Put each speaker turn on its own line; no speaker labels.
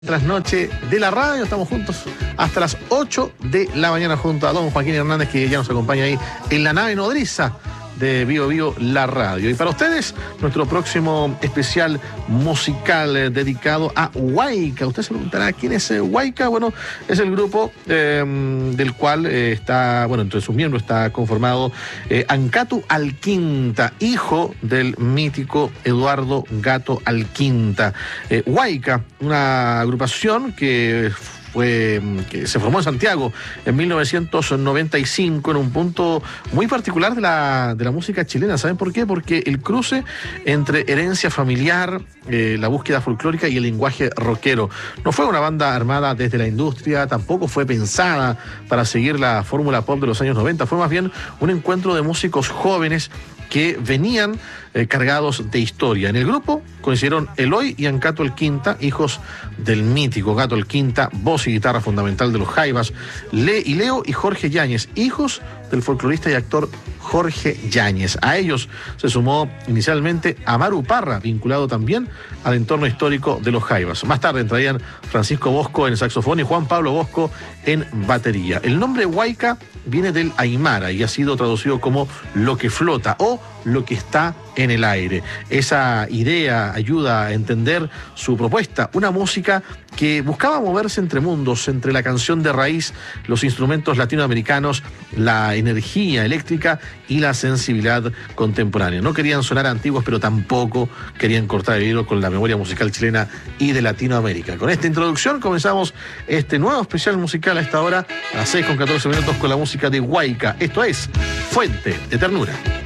Trasnoche de la radio, estamos juntos hasta las 8 de la mañana junto a don Joaquín Hernández, que ya nos acompaña ahí en la nave nodriza de Bio Bio la radio. Y para ustedes, nuestro próximo especial musical dedicado a Huayca. Usted se preguntará quién es Huayca. Bueno, es el grupo del cual está, bueno, entre sus miembros está conformado Ancatu Alquinta, hijo del mítico Eduardo Gato Alquinta. Huayca, una agrupación que se formó en Santiago en 1995 en un punto muy particular de la música chilena. ¿Saben por qué? Porque el cruce entre herencia familiar, la búsqueda folclórica y el lenguaje rockero. No fue una banda armada desde la industria, tampoco fue pensada para seguir la fórmula pop de los años 90, fue más bien un encuentro de músicos jóvenes que venían cargados de historia. En el grupo coincidieron Eloy y Ancatu Alquinta, hijos del mítico Gato Alquinta, voz y guitarra fundamental de los Jaivas, Leo y Jorge Yáñez, hijos del folclorista y actor Jorge Yáñez. A ellos se sumó inicialmente Amaru Parra, vinculado también al entorno histórico de los Jaivas. Más tarde entrarían Francisco Bosco en saxofón y Juan Pablo Bosco en batería. El nombre Huayca viene del aymara y ha sido traducido como lo que flota o lo que está en el aire. Esa idea ayuda a entender su propuesta, una música que buscaba moverse entre mundos, entre la canción de raíz, los instrumentos latinoamericanos, la energía eléctrica y la sensibilidad contemporánea. No querían sonar antiguos, pero tampoco querían cortar el hilo con la memoria musical chilena y de Latinoamérica. Con esta introducción comenzamos este nuevo especial musical a esta hora, a las 6:14 con la música de Huayca. Esto es Fuente de Ternura.